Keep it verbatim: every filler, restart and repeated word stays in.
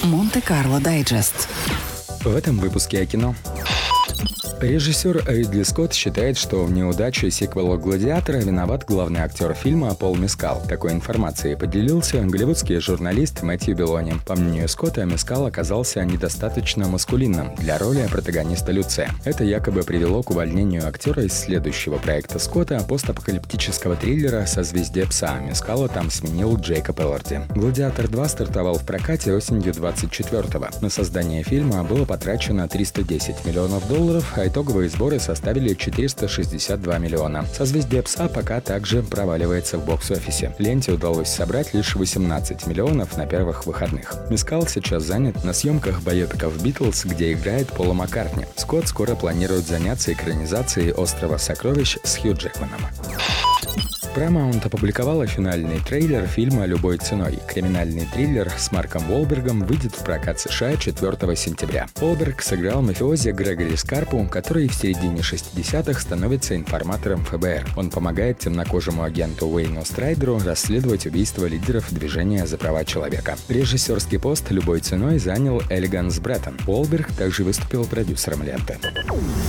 Монте-Карло Дайджест. В этом выпуске о кино. Режиссер Ридли Скотт считает, что в неудаче сиквела «Гладиатора» виноват главный актер фильма Пол Мескал. Такой информацией поделился голливудский журналист Мэтью Белони. По мнению Скотта, Мескал оказался недостаточно маскулинным для роли протагониста Люция. Это якобы привело к увольнению актера из следующего проекта Скотта, постапокалиптического триллера «Созвездие пса». Мескала там сменил Джейкоб Элорди. «Гладиатор два» стартовал в прокате осенью двадцать четвёртого. На создание фильма было потрачено триста десять миллионов долларов, а итоговые сборы составили четыреста шестьдесят два миллиона. «Созвездие пса» пока также проваливается в бокс-офисе. Ленте удалось собрать лишь восемнадцать миллионов на первых выходных. Мескал сейчас занят на съемках байопиков «Битлз», где играет Пола Маккартни. Скотт скоро планирует заняться экранизацией «Острова сокровищ» с Хью Джекманом. Paramount опубликовала финальный трейлер фильма «Любой ценой». Криминальный триллер с Марком Уолбергом выйдет в прокат США четвёртого сентября. Уолберг сыграл мафиози Грегори Скарпу, который в середине шестидесятых становится информатором эф бэ эр. Он помогает темнокожему агенту Уэйну Страйдеру расследовать убийство лидеров движения за права человека. Режиссерский пост «Любой ценой» занял Элиганс Бреттон. Уолберг также выступил продюсером ленты.